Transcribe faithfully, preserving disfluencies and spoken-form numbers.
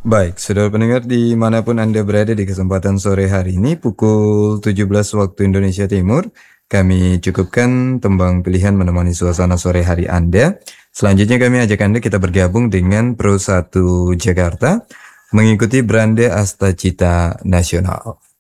Baik, saudara pendengar dimanapun Anda berada di kesempatan sore hari ini pukul tujuh belas waktu Indonesia Timur, kami cukupkan tembang pilihan menemani suasana sore hari Anda. Selanjutnya kami ajak Anda kita bergabung dengan Pro satu Jakarta mengikuti Brande Astacita Nasional.